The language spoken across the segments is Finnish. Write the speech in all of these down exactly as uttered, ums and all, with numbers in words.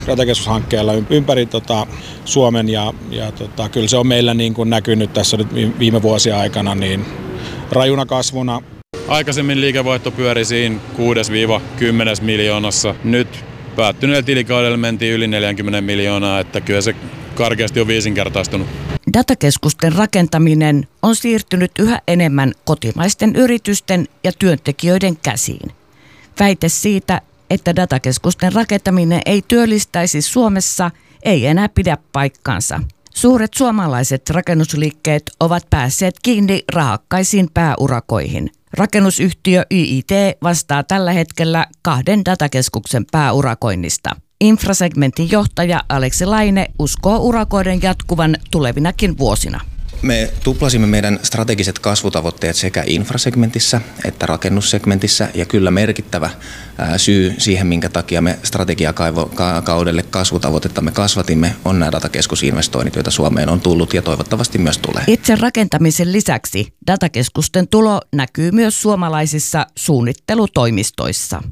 datakeskushankkeella ympäri tota, Suomen ja, ja tota, kyllä se on meillä niin kuin näkynyt tässä nyt viime vuosien aikana niin rajuna kasvuna. Aikaisemmin liikevaihto pyöri siinä kuudesta kymmeneen miljoonassa. Nyt päättyneellä tilikaudella mentiin yli neljäkymmentä miljoonaa, että kyllä se karkeasti on viisinkertaistunut. Datakeskusten rakentaminen on siirtynyt yhä enemmän kotimaisten yritysten ja työntekijöiden käsiin. Väite siitä, että datakeskusten rakentaminen ei työllistäisi Suomessa, ei enää pidä paikkaansa. Suuret suomalaiset rakennusliikkeet ovat päässeet kiinni rahakkaisiin pääurakoihin. Rakennusyhtiö Y I T vastaa tällä hetkellä kahden datakeskuksen pääurakoinnista. Infrasegmentin johtaja Aleksi Laine uskoo urakoiden jatkuvan tulevinakin vuosina. Me tuplasimme meidän strategiset kasvutavoitteet sekä infrasegmentissä että rakennussegmentissä ja kyllä merkittävä syy siihen, minkä takia me strategiakaudelle kasvutavoitetta me kasvatimme, on nämä datakeskusinvestoinnit, joita Suomeen on tullut ja toivottavasti myös tulee. Itse rakentamisen lisäksi datakeskusten tulo näkyy myös suomalaisissa suunnittelutoimistoissa.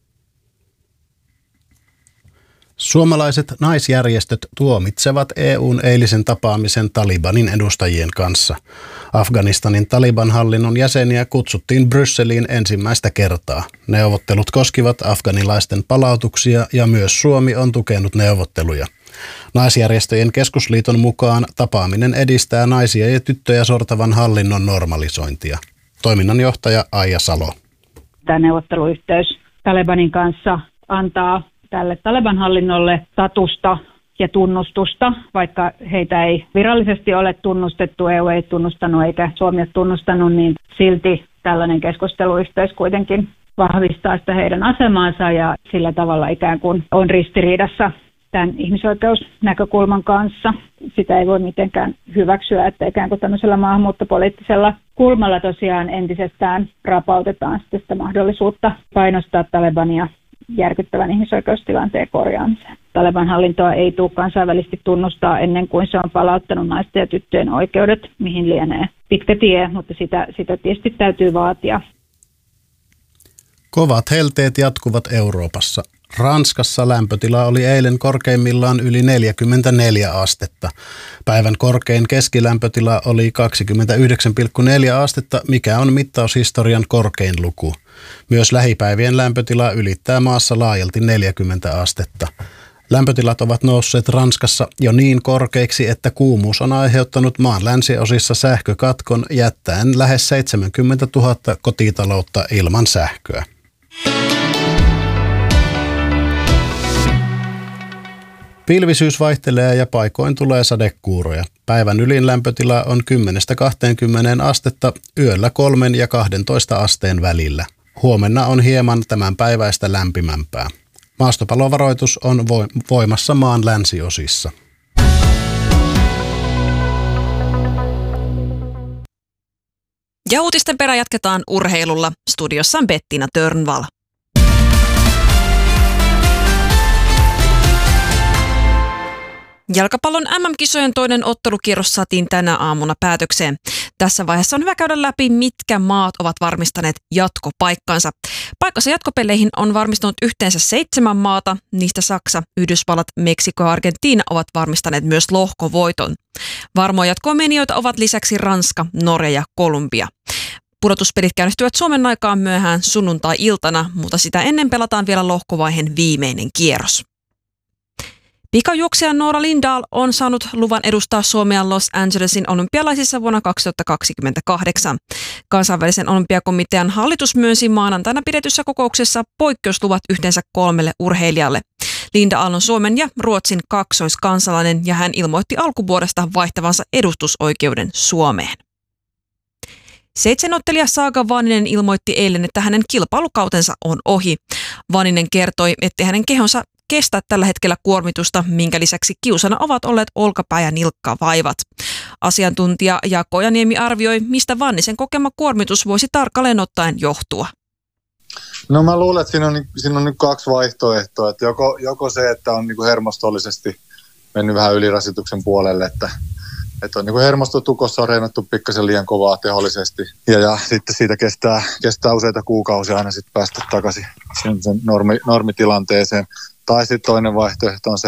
Suomalaiset naisjärjestöt tuomitsevat E U:n eilisen tapaamisen Talibanin edustajien kanssa. Afganistanin Taliban-hallinnon jäseniä kutsuttiin Brysseliin ensimmäistä kertaa. Neuvottelut koskivat afganilaisten palautuksia ja myös Suomi on tukenut neuvotteluja. Naisjärjestöjen keskusliiton mukaan tapaaminen edistää naisia ja tyttöjä sortavan hallinnon normalisointia. Toiminnanjohtaja Aija Salo. Tämä neuvotteluyhteys Talibanin kanssa antaa tälle Taliban-hallinnolle statusta ja tunnustusta, vaikka heitä ei virallisesti ole tunnustettu, E U ei tunnustanut eikä Suomi ole tunnustanut, niin silti tällainen keskusteluyhteys kuitenkin vahvistaa sitä heidän asemaansa ja sillä tavalla ikään kuin on ristiriidassa tämän ihmisoikeusnäkökulman kanssa. Sitä ei voi mitenkään hyväksyä, että ikään kuin tämmöisellä maahanmuuttopoliittisella kulmalla tosiaan entisestään rapautetaan sitä mahdollisuutta painostaa Talibania järkyttävän ihmisoikeustilanteen korjaamiseen. Taliban hallintoa ei tule kansainvälisesti tunnustaa ennen kuin se on palauttanut naisten ja tyttöjen oikeudet, mihin lienee pitkä tie, mutta sitä, sitä tietysti täytyy vaatia. Kovat helteet jatkuvat Euroopassa. Ranskassa lämpötila oli eilen korkeimmillaan yli neljäkymmentäneljä astetta. Päivän korkein keskilämpötila oli kaksikymmentäyhdeksän pilkku neljä astetta, mikä on mittaushistorian korkein luku. Myös lähipäivien lämpötila ylittää maassa laajalti neljäkymmentä astetta. Lämpötilat ovat nousseet Ranskassa jo niin korkeiksi, että kuumuus on aiheuttanut maan länsiosissa sähkökatkon jättäen lähes seitsemänkymmentätuhatta kotitaloutta ilman sähköä. Pilvisyys vaihtelee ja paikoin tulee sadekuuroja. Päivän ylin lämpötila on kymmenestä kahteenkymmeneen astetta, yöllä kolmen ja kahdentoista asteen välillä. Huomenna on hieman tämän päiväistä lämpimämpää. Maastopalovaroitus on voimassa maan länsiosissa. Ja uutisten perä jatketaan urheilulla. Studiossa on Bettina Törnvall. Jalkapallon M M-kisojen toinen ottelukierros saatiin tänä aamuna päätökseen. Tässä vaiheessa on hyvä käydä läpi, mitkä maat ovat varmistaneet jatkopaikkansa. Paikkansa jatkopeleihin on varmistunut yhteensä seitsemän maata. Niistä Saksa, Yhdysvallat, Meksiko ja Argentiina ovat varmistaneet myös lohkovoiton. Varmoja jatkomenijoita ovat lisäksi Ranska, Norja ja Kolumbia. Pudotuspelit käynnistyvät Suomen aikaan myöhään sunnuntai-iltana, mutta sitä ennen pelataan vielä lohkovaiheen viimeinen kierros. Pikajuoksija Noora Lindahl on saanut luvan edustaa Suomea Los Angelesin olympialaisissa vuonna kaksituhattakaksikymmentäkahdeksan. Kansainvälisen olympiakomitean hallitus myönsi maanantaina pidetyssä kokouksessa poikkeusluvat yhteensä kolmelle urheilijalle. Lindahl on Suomen ja Ruotsin kaksoiskansalainen ja hän ilmoitti alkuvuodesta vaihtavansa edustusoikeuden Suomeen. Seitsemänottelija Saga Vaninen ilmoitti eilen, että hänen kilpailukautensa on ohi. Vaninen kertoi, että hänen kehonsa kestää tällä hetkellä kuormitusta, minkä lisäksi kiusana ovat olleet olkapää- ja nilkkavaivat. Asiantuntija Jaakko Ojaniemi arvioi, mistä Vannisen kokema kuormitus voisi tarkalleen ottaen johtua. No mä luulen, että siinä on, siinä on nyt kaksi vaihtoehtoa. Että joko, joko se, että on niin kuin hermostollisesti mennyt vähän ylirasituksen puolelle, että, että on niin kuin hermostotukossa on reenattu pikkasen liian kovaa tehollisesti. Ja, ja sitten siitä kestää, kestää useita kuukausia aina sitten päästä takaisin sen, sen normi, normitilanteeseen. Tai sitten toinen vaihtoehto on se,